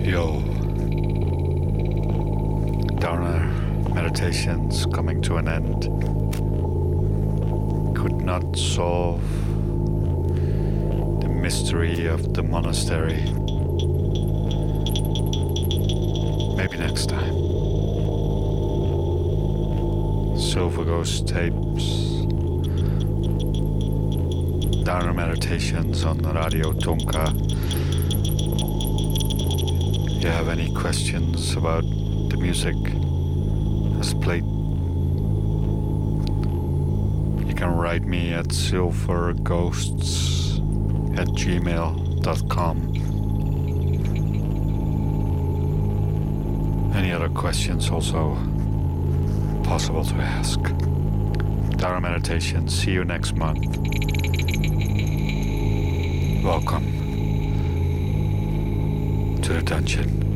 Yo, Dharma meditations coming to an end. Could not solve the mystery of the monastery. Maybe next time. Silver Ghost tapes. Dharma meditations on Radio Tonka. If you have any questions about the music as played, you can write me at silverghosts@gmail.com. Any other questions also possible to ask. Dharma meditation. See you next month. Welcome to the dungeon.